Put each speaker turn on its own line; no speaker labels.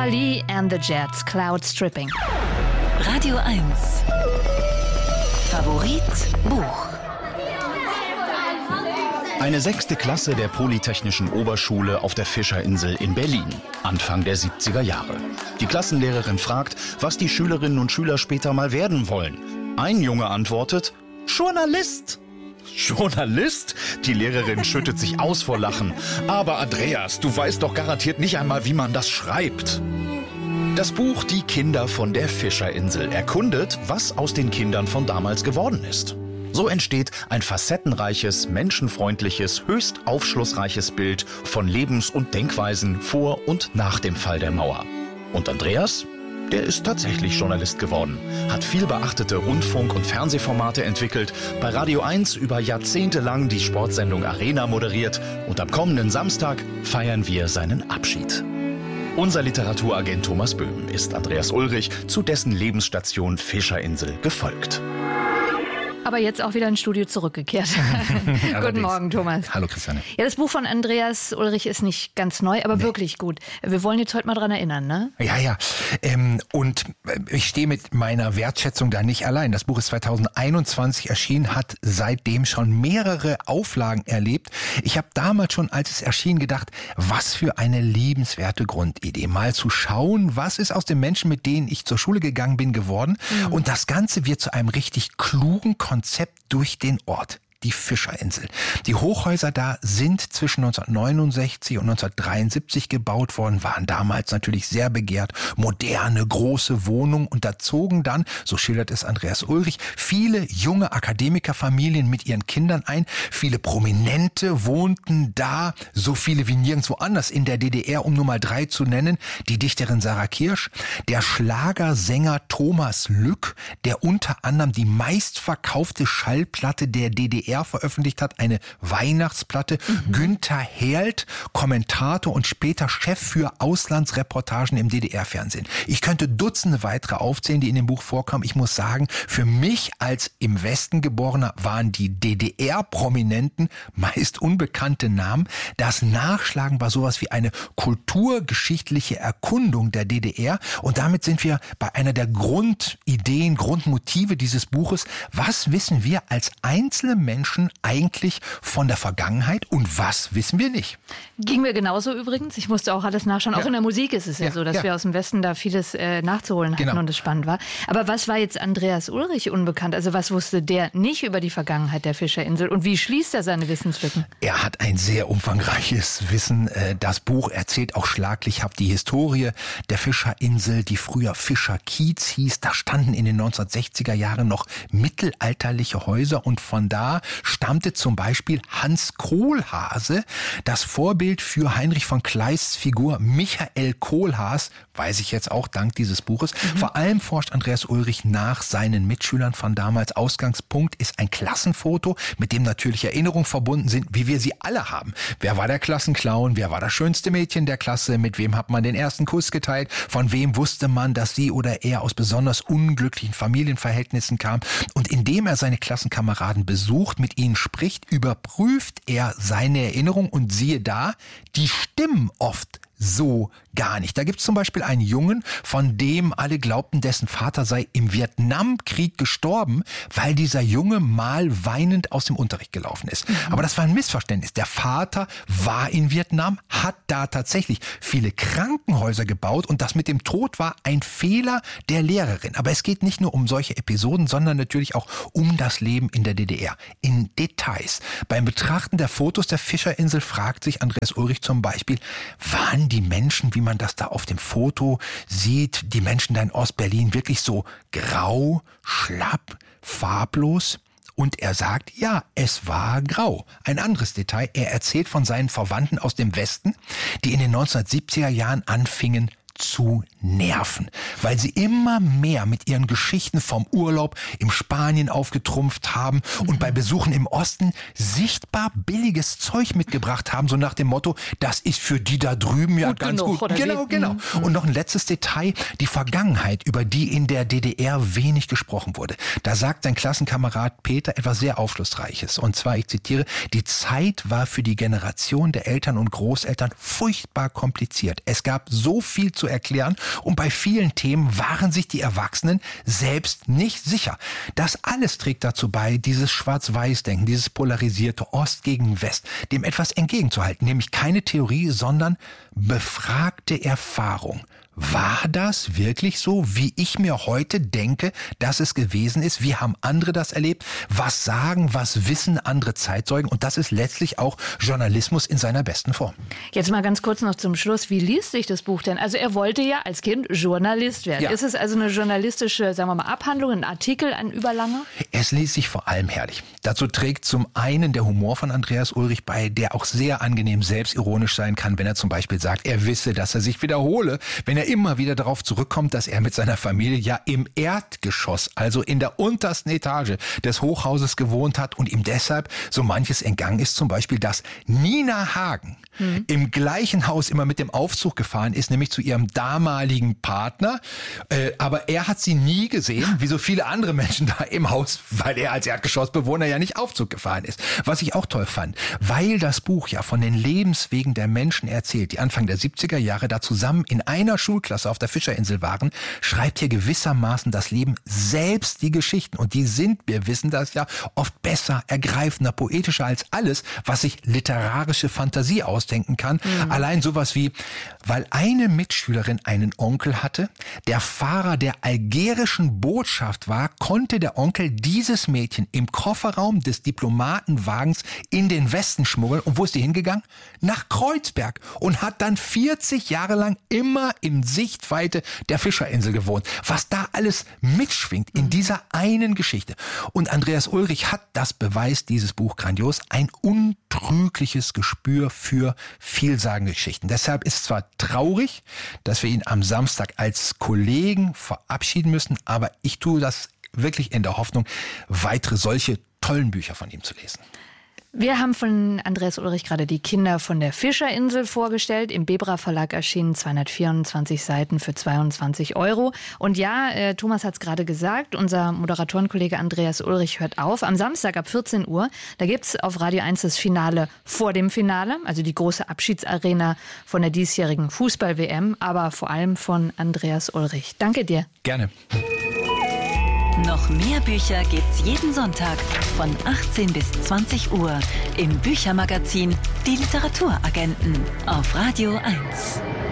Lee and the Jets, Cloud Stripping.
Radio 1. Favorit Buch.
Eine 6. Klasse der Polytechnischen Oberschule auf der Fischerinsel in Berlin, Anfang der 70er Jahre. Die Klassenlehrerin fragt, was die Schülerinnen und Schüler später mal werden wollen. Ein Junge antwortet, Journalist. Journalist? Die Lehrerin schüttet sich aus vor Lachen. Aber Andreas, du weißt doch garantiert nicht einmal, wie man das schreibt. Das Buch Die Kinder von der Fischerinsel erkundet, was aus den Kindern von damals geworden ist. So entsteht ein facettenreiches, menschenfreundliches, höchst aufschlussreiches Bild von Lebens- und Denkweisen vor und nach dem Fall der Mauer. Und Andreas? Der ist tatsächlich Journalist geworden, hat viel beachtete Rundfunk- und Fernsehformate entwickelt, bei Radio 1 über Jahrzehnte lang die Sportsendung Arena moderiert und am kommenden Samstag feiern wir seinen Abschied. Unser Literaturagent Thomas Böhm ist Andreas Ulrich zu dessen Lebensstation Fischerinsel gefolgt.
Aber jetzt auch wieder ins Studio zurückgekehrt. Guten Morgen, Thomas.
Hallo, Christiane.
Ja, das Buch von Andreas Ulrich ist nicht ganz neu, aber wirklich gut. Wir wollen jetzt heute mal dran erinnern, ne?
Ja. Und ich stehe mit meiner Wertschätzung da nicht allein. Das Buch ist 2021 erschienen, hat seitdem schon mehrere Auflagen erlebt. Ich habe damals schon, als es erschien, gedacht, was für eine liebenswerte Grundidee. Mal zu schauen, was ist aus den Menschen, mit denen ich zur Schule gegangen bin, geworden. Und das Ganze wird zu einem richtig klugen Konzept durch den Ort. Die Fischerinsel. Die Hochhäuser da sind zwischen 1969 und 1973 gebaut worden, waren damals natürlich sehr begehrt. Moderne, große Wohnungen und da zogen dann, so schildert es Andreas Ulrich, viele junge Akademikerfamilien mit ihren Kindern ein. Viele Prominente wohnten da, so viele wie nirgendwo anders in der DDR, um nur mal 3 zu nennen. Die Dichterin Sarah Kirsch, der Schlagersänger Thomas Lück, der unter anderem die meistverkaufte Schallplatte der DDR veröffentlicht hat, eine Weihnachtsplatte. Günther Herlt, Kommentator und später Chef für Auslandsreportagen im DDR-Fernsehen. Ich könnte Dutzende weitere aufzählen, die in dem Buch vorkommen. Ich muss sagen, für mich als im Westen Geborener waren die DDR-Prominenten meist unbekannte Namen. Das Nachschlagen war sowas wie eine kulturgeschichtliche Erkundung der DDR. Und damit sind wir bei einer der Grundideen, Grundmotive dieses Buches. Was wissen wir als einzelne Menschen eigentlich von der Vergangenheit und was wissen wir nicht?
Ging mir genauso übrigens. Ich musste auch alles nachschauen. Auch in der Musik ist es ja so, dass wir aus dem Westen da vieles nachzuholen hatten und es spannend war. Aber was war jetzt Andreas Ulrich unbekannt? Also was wusste der nicht über die Vergangenheit der Fischerinsel und wie schließt er seine Wissenslücken?
Er hat ein sehr umfangreiches Wissen. Das Buch erzählt auch schlaglichhaft die Historie der Fischerinsel, die früher Fischerkiez hieß. Da standen in den 1960er Jahren noch mittelalterliche Häuser und von da stammte zum Beispiel Hans Kohlhase, das Vorbild für Heinrich von Kleists Figur Michael Kohlhaas, weiß ich jetzt auch dank dieses Buches. Vor allem forscht Andreas Ulrich nach seinen Mitschülern von damals. Ausgangspunkt ist ein Klassenfoto, mit dem natürlich Erinnerungen verbunden sind, wie wir sie alle haben. Wer war der Klassenclown? Wer war das schönste Mädchen der Klasse? Mit wem hat man den ersten Kuss geteilt? Von wem wusste man, dass sie oder er aus besonders unglücklichen Familienverhältnissen kam? Und indem er seine Klassenkameraden besucht, mit ihnen spricht, überprüft er seine Erinnerung und siehe da, die stimmen oft so gar nicht. Da gibt es zum Beispiel einen Jungen, von dem alle glaubten, dessen Vater sei im Vietnamkrieg gestorben, weil dieser Junge mal weinend aus dem Unterricht gelaufen ist. Aber das war ein Missverständnis. Der Vater war in Vietnam, hat da tatsächlich viele Krankenhäuser gebaut und das mit dem Tod war ein Fehler der Lehrerin. Aber es geht nicht nur um solche Episoden, sondern natürlich auch um das Leben in der DDR. In Details. Beim Betrachten der Fotos der Fischerinsel fragt sich Andreas Ulrich zum Beispiel, waren die Menschen, wie man das da auf dem Foto sieht, die Menschen da in Ostberlin wirklich so grau, schlapp, farblos? Und er sagt, ja, es war grau. Ein anderes Detail, er erzählt von seinen Verwandten aus dem Westen, die in den 1970er Jahren anfingen zu nerven, weil sie immer mehr mit ihren Geschichten vom Urlaub in Spanien aufgetrumpft haben und bei Besuchen im Osten sichtbar billiges Zeug mitgebracht haben, so nach dem Motto, das ist für die da drüben ja ganz gut. Genau. Und noch ein letztes Detail, die Vergangenheit, über die in der DDR wenig gesprochen wurde. Da sagt sein Klassenkamerad Peter etwas sehr Aufschlussreiches. Und zwar, ich zitiere, die Zeit war für die Generation der Eltern und Großeltern furchtbar kompliziert. Es gab so viel zu zu erklären und bei vielen Themen waren sich die Erwachsenen selbst nicht sicher. Das alles trägt dazu bei, dieses Schwarz-Weiß-Denken, dieses polarisierte Ost gegen West, dem etwas entgegenzuhalten, nämlich keine Theorie, sondern befragte Erfahrung. War das wirklich so, wie ich mir heute denke, dass es gewesen ist? Wie haben andere das erlebt? Was sagen, was wissen andere Zeitzeugen? Und das ist letztlich auch Journalismus in seiner besten Form.
Jetzt mal ganz kurz noch zum Schluss. Wie liest sich das Buch denn? Also er wollte ja als Kind Journalist werden. Ja. Ist es also eine journalistische, sagen wir mal, Abhandlung, ein Artikel, ein überlanger?
Es liest sich vor allem herrlich. Dazu trägt zum einen der Humor von Andreas Ulrich bei, der auch sehr angenehm selbstironisch sein kann, wenn er zum Beispiel sagt, er wisse, dass er sich wiederhole, wenn er immer wieder darauf zurückkommt, dass er mit seiner Familie ja im Erdgeschoss, also in der untersten Etage des Hochhauses gewohnt hat und ihm deshalb so manches entgangen ist. Zum Beispiel, dass Nina Hagen im gleichen Haus immer mit dem Aufzug gefahren ist, nämlich zu ihrem damaligen Partner. Aber er hat sie nie gesehen, wie so viele andere Menschen da im Haus, weil er als Erdgeschossbewohner ja nicht Aufzug gefahren ist. Was ich auch toll fand, weil das Buch ja von den Lebenswegen der Menschen erzählt, die Anfang der 70er Jahre da zusammen in einer Schulklasse auf der Fischerinsel waren, schreibt hier gewissermaßen das Leben selbst die Geschichten. Und die sind, wir wissen das ja, oft besser, ergreifender, poetischer als alles, was sich literarische Fantasie ausdenken kann. Allein sowas wie, weil eine Mitschülerin einen Onkel hatte, der Fahrer der algerischen Botschaft war, konnte der Onkel dieses Mädchen im Kofferraum des Diplomatenwagens in den Westen schmuggeln. Und wo ist die hingegangen? Nach Kreuzberg. Und hat dann 40 Jahre lang immer in Sichtweite der Fischerinsel gewohnt. Was da alles mitschwingt in dieser einen Geschichte. Und Andreas Ulrich hat, das beweist dieses Buch grandios, ein untrügliches Gespür für vielsagende Geschichten. Deshalb ist es zwar traurig, dass wir ihn am Samstag als Kollegen verabschieden müssen, aber ich tue das wirklich in der Hoffnung, weitere solche tollen Bücher von ihm zu lesen.
Wir haben von Andreas Ulrich gerade die Kinder von der Fischerinsel vorgestellt. Im Bebra Verlag erschienen 224 Seiten für 22 €. Und ja, Thomas hat es gerade gesagt, unser Moderatorenkollege Andreas Ulrich hört auf. Am Samstag ab 14 Uhr, da gibt es auf Radio 1 das Finale vor dem Finale, also die große Abschiedsarena von der diesjährigen Fußball-WM, aber vor allem von Andreas Ulrich. Danke dir.
Gerne.
Noch mehr Bücher gibt's jeden Sonntag von 18 bis 20 Uhr im Büchermagazin Die Literaturagenten auf Radio 1.